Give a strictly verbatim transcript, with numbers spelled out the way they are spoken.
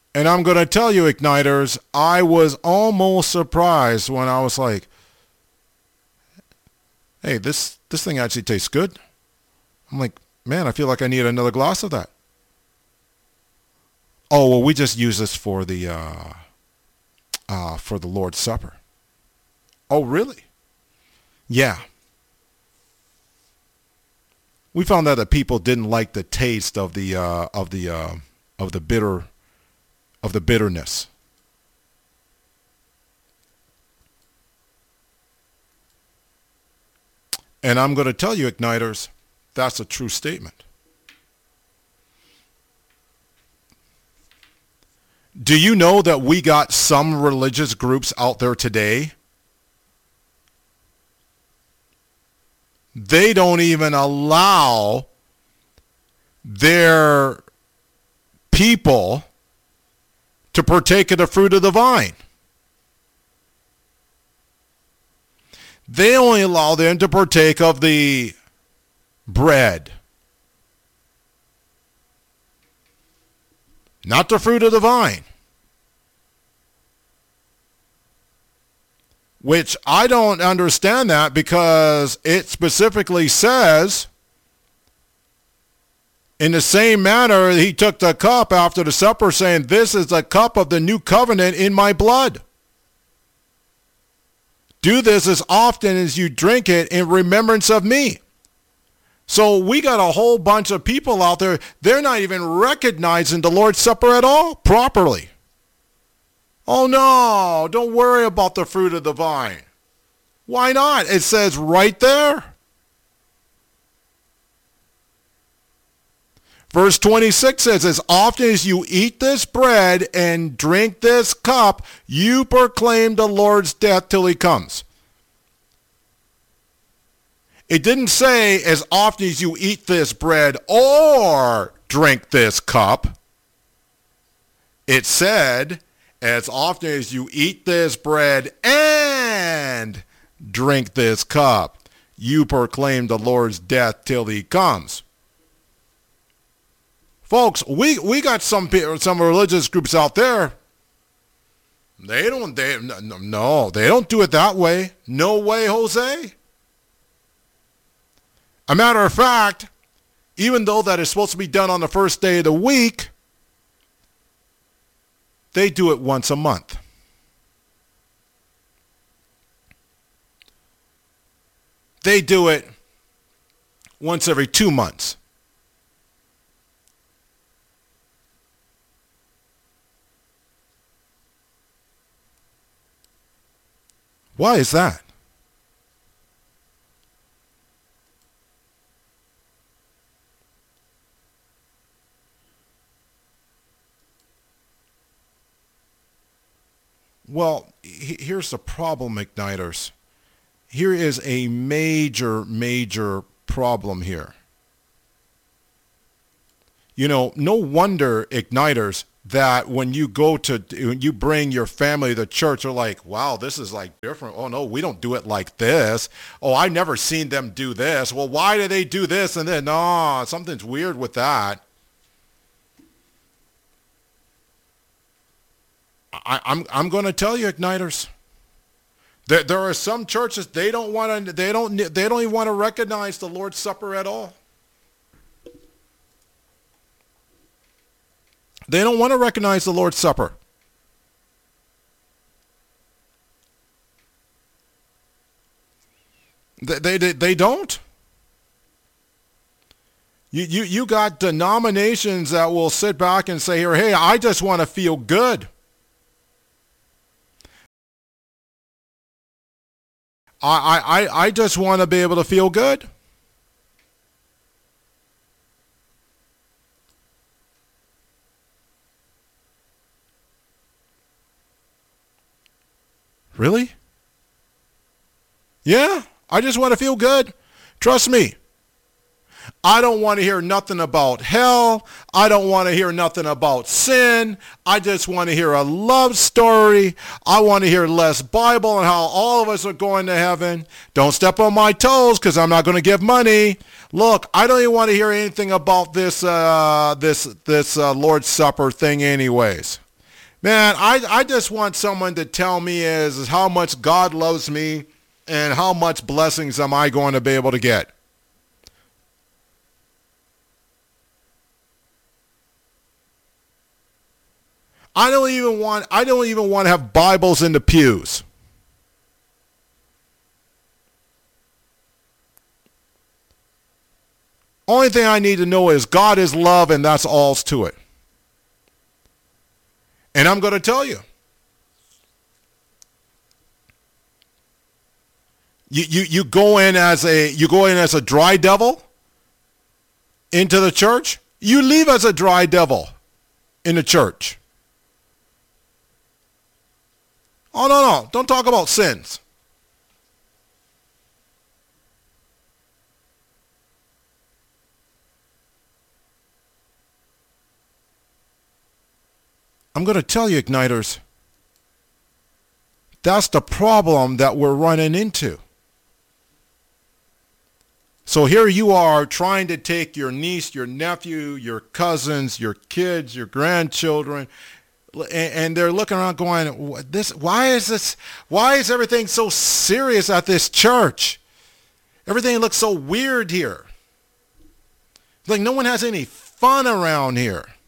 And I'm going to tell you, Igniters, I was almost surprised when I was like, hey, this, this thing actually tastes good. I'm like, man, I feel like I need another glass of that. Oh, well, we just use this for the, uh, uh, for the Lord's Supper. Oh, really? Yeah. We found out that people didn't like the taste of the, uh, of the, uh, of the bitter, of the bitterness. And I'm going to tell you, Igniters, that's a true statement. Do you know that we got some religious groups out there today? They don't even allow their people to partake of the fruit of the vine. They only allow them to partake of the bread, not the fruit of the vine. Which I don't understand that, because it specifically says, in the same manner he took the cup after the supper, saying, this is the cup of the new covenant in my blood. Do this as often as you drink it in remembrance of me. So we got a whole bunch of people out there, they're not even recognizing the Lord's Supper at all properly. Oh no, don't worry about the fruit of the vine. Why not? It says right there. Verse twenty-six says, as often as you eat this bread and drink this cup, you proclaim the Lord's death till he comes. It didn't say as often as you eat this bread or drink this cup. It said as often as you eat this bread and drink this cup, you proclaim the Lord's death till he comes. Folks, we, we got some some religious groups out there. They don't they no, they don't do it that way. No way, Jose. A matter of fact, even though that is supposed to be done on the first day of the week, they do it once a month. They do it once every two months. Why is that? Well, here's the problem, Igniters. Here is a major, major problem here. You know, no wonder, Igniters, that when you go to, when you bring your family to church, they're like, wow, this is like different. Oh no, we don't do it like this. Oh, I've never seen them do this. Well, why do they do this? And then, no, something's weird with that. I, I'm I'm going to tell you, Igniters. There there are some churches, they don't want to they don't they don't even want to recognize the Lord's Supper at all. They don't want to recognize the Lord's Supper. They they they, they don't. You, you you got denominations that will sit back and say, here, hey, I just want to feel good. I, I, I just want to be able to feel good. Really? Yeah, I just want to feel good. Trust me. I don't want to hear nothing about hell. I don't want to hear nothing about sin. I just want to hear a love story. I want to hear less Bible and how all of us are going to heaven. Don't step on my toes because I'm not going to give money. Look, I don't even want to hear anything about this uh, this this uh, Lord's Supper thing anyways. Man, I, I just want someone to tell me is, is how much God loves me and how much blessings am I going to be able to get. I don't even want I don't even want to have Bibles in the pews. Only thing I need to know is God is love, and that's all's to it. And I'm going to tell you. You, you, you go in as a you go in as a dry devil into the church. You leave as a dry devil in the church. Oh, no, no. Don't talk about sins. I'm going to tell you, Igniters, that's the problem that we're running into. So here you are trying to take your niece, your nephew, your cousins, your kids, your grandchildren, and they're looking around going, "This? Why is this? Why is everything so serious at this church? Everything looks so weird here. Like no one has any fun around here."